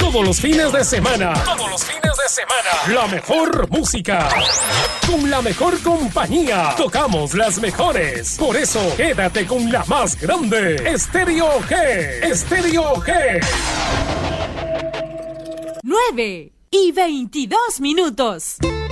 Todos los fines de semana. Todos los fines de semana. La mejor música. Con la mejor compañía. Tocamos las mejores. Por eso, quédate con la más grande. Estéreo G. Estéreo G. 9:22.